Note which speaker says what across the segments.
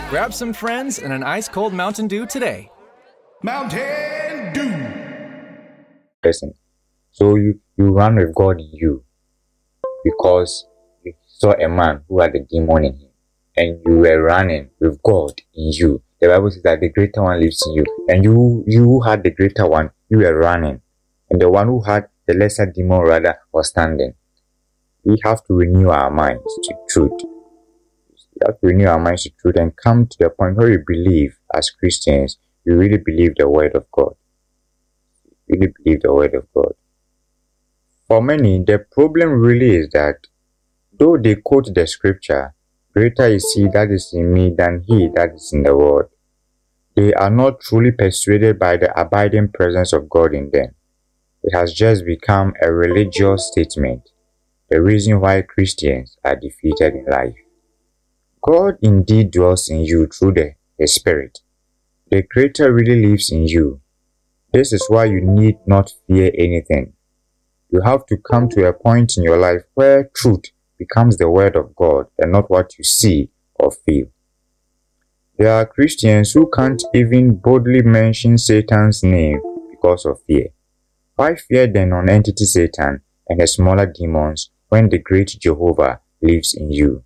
Speaker 1: Grab some friends and an ice-cold Mountain Dew today.
Speaker 2: Mountain Dew.
Speaker 3: Listen, so you run with God in you because you saw a man who had a demon in him, and you were running with God in you. The Bible says that the greater one lives in you, and you who had the greater one, you were running, and the one who had the lesser demon rather was standing. We have to renew our minds to truth. We have to renew our minds to truth and come to the point where we believe as Christians, we really believe the word of God. Really believe the word of God. For many, the problem really is that though they quote the scripture, greater is he that is in me than he that is in the world, they are not truly persuaded by the abiding presence of God in them. It has just become a religious statement, the reason why Christians are defeated in life. God indeed dwells in you through the Spirit. The Creator really lives in you. This is why you need not fear anything. You have to come to a point in your life where truth becomes the word of God and not what you see or feel. There are Christians who can't even boldly mention Satan's name because of fear. Why fear the non-entity Satan and the smaller demons when the great Jehovah lives in you?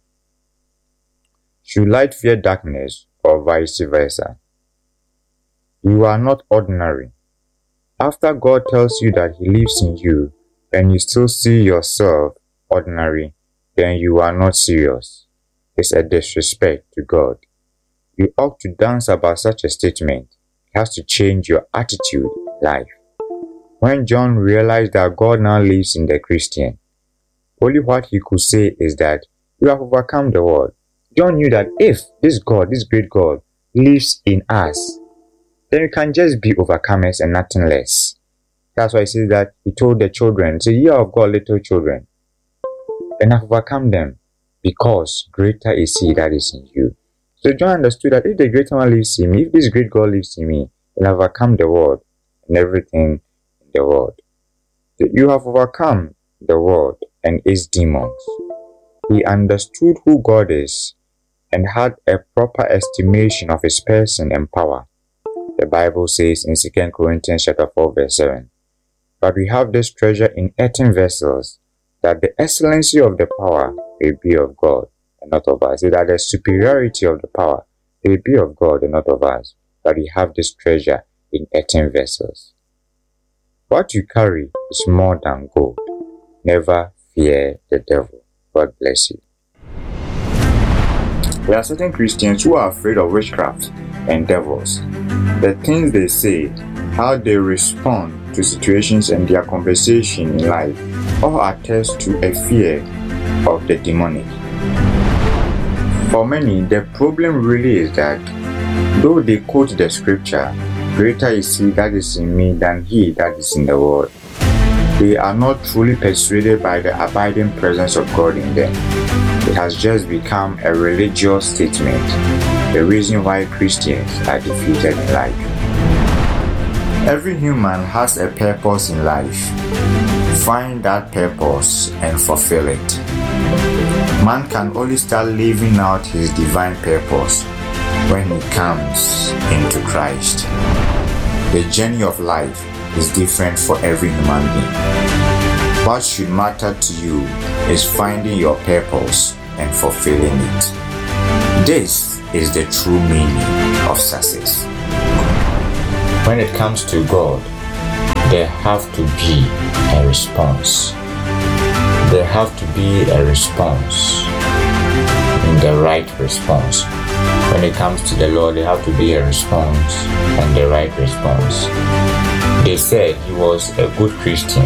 Speaker 3: Should light fear darkness or vice versa? You are not ordinary. After God tells you that He lives in you and you still see yourself ordinary, then you are not serious. It's a disrespect to God. You ought to dance about such a statement. It has to change your attitude in life. When John realized that God now lives in the Christian, only what he could say is that you have overcome the world. John knew that if this God, this great God, lives in us, then we can just be overcomers and nothing less. That's why he says that he told the children, say, ye are of God, little children, and have overcome them, because greater is he that is in you. So John understood that if the greater one lives in me, if this great God lives in me, then I've overcome the world and everything in the world. So you have overcome the world and its demons. He understood who God is and had a proper estimation of his person and power. The Bible says in 2 Corinthians chapter 4 verse 7, but we have this treasure in earthen vessels, that the excellency of the power may be of God and not of us. So that the superiority of the power may be of God and not of us. But we have this treasure in earthen vessels. What you carry is more than gold. Never fear the devil. God bless you. There are certain Christians who are afraid of witchcraft and devils. The things they say, how they respond to situations and their conversation in life all attest to a fear of the demonic. For many, the problem really is that though they quote the scripture, greater is he that is in me than he that is in the world, they are not truly persuaded by the abiding presence of God in them. It has just become a religious statement, the reason why Christians are defeated in life. Every human has a purpose in life. Find that purpose and fulfill it. Man can only start living out his divine purpose when he comes into Christ. The journey of life is different for every human being. What should matter to you is finding your purpose and fulfilling it. This is the true meaning of success. When it comes to God, there have to be a response. There have to be a response, the right response. When it comes to the Lord, there have to be a response and the right response. They said he was a good Christian.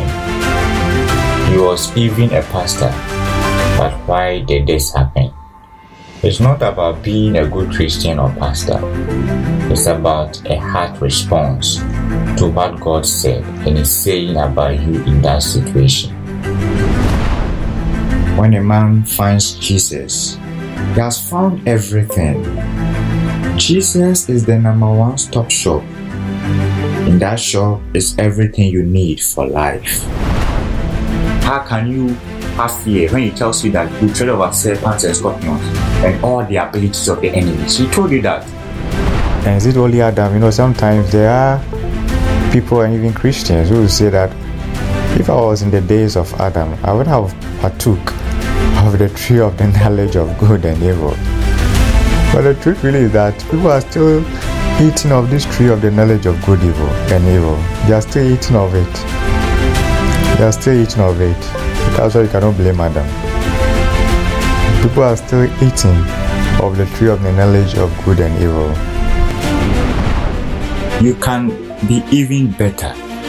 Speaker 3: He was even a pastor. But why did this happen? It's not about being a good Christian or pastor. It's about a heart response to what God said and is saying about you in that situation. When a man finds Jesus, he has found everything. Jesus is the number one stop shop. In that shop is everything you need for life. How can you have fear when he tells you that you tread over serpents and scorpions and all the abilities of the enemies? He told you that.
Speaker 4: And is it only Adam? Sometimes there are people and even Christians who will say that if I was in the days of Adam, I would have partook of the tree of the knowledge of good and evil. But the truth really is that people are still eating of this tree of the knowledge of good, evil, and evil. They are still eating of it. That's why you cannot blame Adam. People are still eating of the tree of the knowledge of good and evil.
Speaker 3: You can be even better.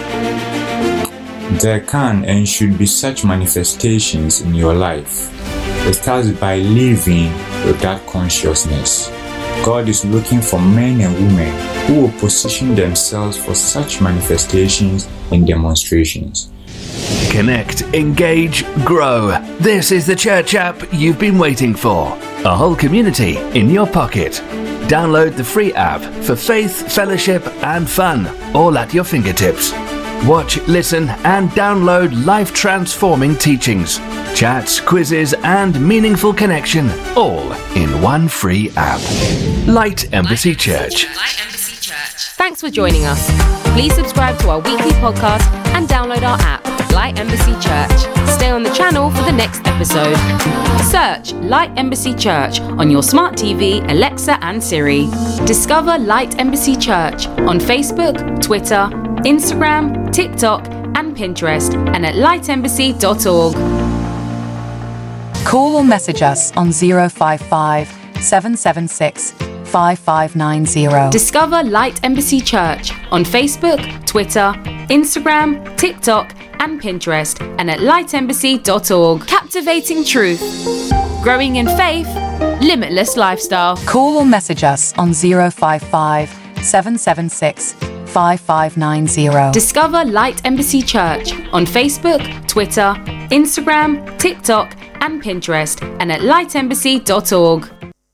Speaker 3: There can and should be such manifestations in your life. It starts by living with that consciousness. God is looking for men and women who will position themselves for such manifestations and demonstrations.
Speaker 5: Connect, engage, grow. This is the church app you've been waiting for. A whole community in your pocket. Download the free app for faith, fellowship, and fun, all at your fingertips. Watch, listen, and download life-transforming teachings, chats, quizzes, and meaningful connection, all in one free app. Light Embassy Church.
Speaker 6: Thanks for joining us. Please subscribe to our weekly podcast and download our app, Light Embassy Church. Stay on the channel for the next episode. Search Light Embassy Church on your smart TV, Alexa, and Siri. Discover Light Embassy Church on Facebook, Twitter, Instagram, TikTok, and Pinterest, and at lightembassy.org.
Speaker 7: Call or message us on 055 776 5590.
Speaker 6: Discover Light Embassy Church on Facebook, Twitter, Instagram, TikTok, and Pinterest, and at lightembassy.org. Captivating truth, growing in faith, limitless lifestyle.
Speaker 7: Call or message us on 055 776 5590.
Speaker 6: Discover Light Embassy Church on Facebook, Twitter, Instagram, TikTok, and Pinterest, and at lightembassy.org.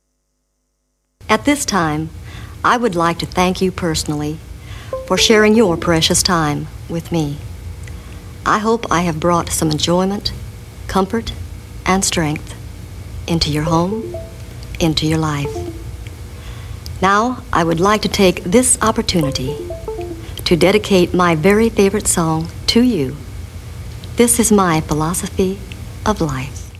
Speaker 8: At this time, I would like to thank you personally for sharing your precious time with me. I hope I have brought some enjoyment, comfort, and strength into your home, into your life. Now, I would like to take this opportunity to dedicate my very favorite song to you. This is my philosophy of life.